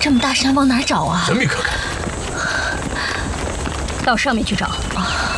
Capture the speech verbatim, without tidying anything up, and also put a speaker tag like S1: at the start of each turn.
S1: 这么大山往哪找啊？
S2: 神秘可看。
S1: 到上面去找。啊